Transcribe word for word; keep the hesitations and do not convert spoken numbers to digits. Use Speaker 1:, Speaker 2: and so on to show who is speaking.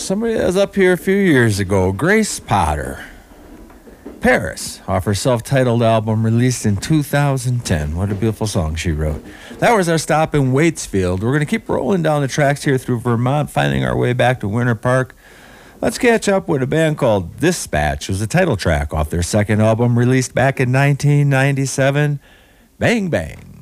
Speaker 1: somebody that was up here a few years ago, Grace Potter. Paris, off her self-titled album released in two thousand ten. What a beautiful song she wrote. That was our stop in Waitsfield. We're going to keep rolling down the tracks here through Vermont, finding our way back to Winter Park. Let's catch up with a band called Dispatch. It was the title track off their second album released back in nineteen ninety-seven, Bang Bang.